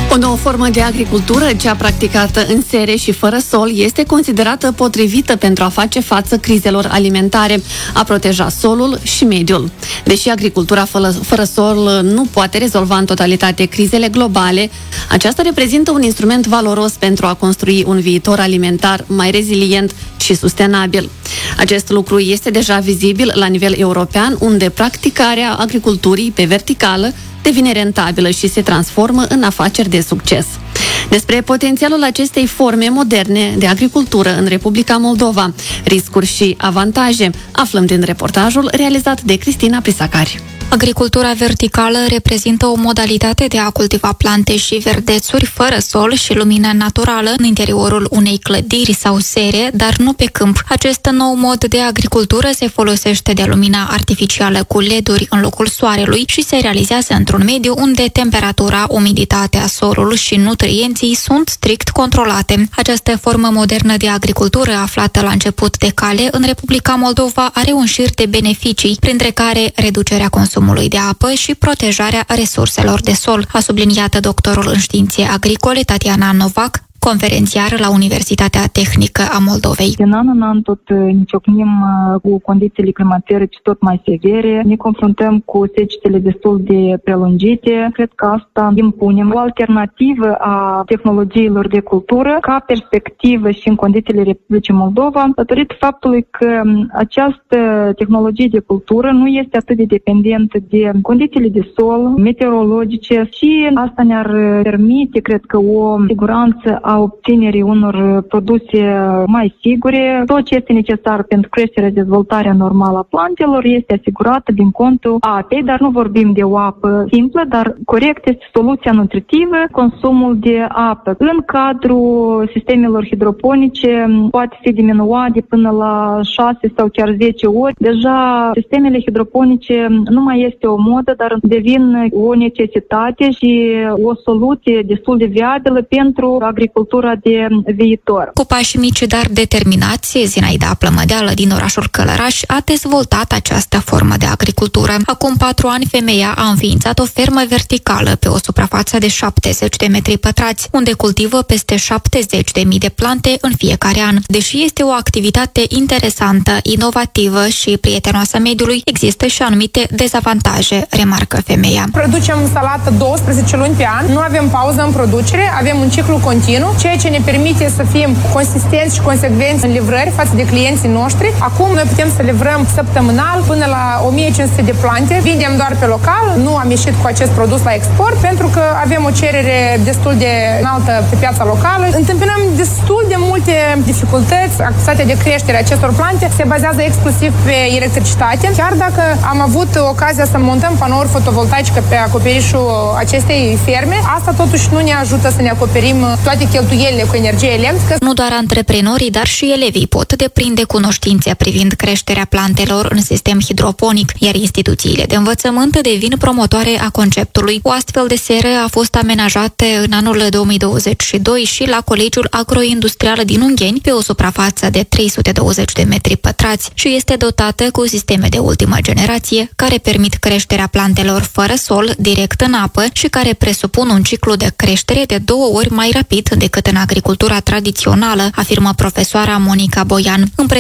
O nouă formă de agricultură, cea practicată în serie și fără sol, este considerată potrivită pentru a face față crizelor alimentare, a proteja solul și mediul. Deși agricultura fără sol nu poate rezolva în totalitate crizele globale, aceasta reprezintă un instrument valoros pentru a construi un viitor alimentar mai rezilient și sustenabil. Acest lucru este deja vizibil la nivel european, unde practicarea agriculturii pe verticală devine rentabilă și se transformă în afaceri de succes. Despre potențialul acestei forme moderne de agricultură în Republica Moldova, riscuri și avantaje, aflăm din reportajul realizat de Cristina Prisacari. Agricultura verticală reprezintă o modalitate de a cultiva plante și verdețuri fără sol și lumină naturală în interiorul unei clădiri sau sere, dar nu pe câmp. Acest nou mod de agricultură se folosește de lumina artificială cu LED-uri în locul soarelui și se realizează într-un mediu unde temperatura, umiditatea, solul și nutrienții sunt strict controlate. Această formă modernă de agricultură, aflată la început de cale în Republica Moldova, are un șir de beneficii, printre care reducerea consumului de apă și protejarea resurselor de sol, a subliniat doctorul în științe agricole Tatiana Novac, conferențiar la Universitatea Tehnică a Moldovei. Din an în an tot ne ciocnim cu condițiile climatice tot mai severe, ne confruntăm cu secetele destul de prelungite. Cred că asta impune o alternativă a tehnologiilor de cultură ca perspectivă și în condițiile Republicii Moldova, datorită faptului că această tehnologie de cultură nu este atât de dependentă de condițiile de sol, meteorologice, și asta ne-ar permite, cred că, o siguranță a obținerii unor produse mai sigure. Tot ce este necesar pentru creșterea și dezvoltarea normală a plantelor este asigurată din contul apei, dar nu vorbim de o apă simplă, dar corect este soluția nutritivă, consumul de apă. În cadrul sistemelor hidroponice poate fi diminuat de până la 6 sau chiar 10 ori. Deja sistemele hidroponice nu mai este o modă, dar devin o necesitate și o soluție destul de viabilă pentru agricultura de viitor. Cu pași mici, dar determinați, Zinaida Plămădeală din orașul Călăraș a dezvoltat această formă de agricultură. Acum 4 ani, femeia a înființat o fermă verticală pe o suprafață de 70 de metri pătrați, unde cultivă peste 70.000 de plante în fiecare an. Deși este o activitate interesantă, inovativă și prietenoasă mediului, există și anumite dezavantaje, remarcă femeia. Producem salată 12 luni pe an, nu avem pauză în producere, avem un ciclu continuu, ceea ce ne permite să fim consistenți și consecvenți în livrări față de clienții noștri. Acum noi putem să livrăm săptămânal până la 1500 de plante. Vindem doar pe local, nu am ieșit cu acest produs la export pentru că avem o cerere destul de înaltă pe piața locală. Întâmpinăm destul de multe dificultăți. Activitatea de creștere a acestor plante se bazează exclusiv pe electricitate. Chiar dacă am avut ocazia să montăm panouri fotovoltaice pe acoperișul acestei ferme, asta totuși nu ne ajută să ne acoperim toate cheltuielile cu energie electrică. Nu doar antreprenorii, dar și elevii pot deprinde cunoștințe privind creșterea plantelor în sistem hidroponic, iar instituțiile de învățământ devin promotoare a conceptului. O astfel de seră a fost amenajată în anul 2022 și la Colegiul Agroindustrial din Ungheni, pe o suprafață de 320 de metri pătrați, și este dotată cu sisteme de ultimă generație care permit creșterea plantelor fără sol, direct în apă, și care presupun un ciclu de creștere de 2 ori mai rapid decât în agricultura tradițională, afirmă profesoara Monica Boian.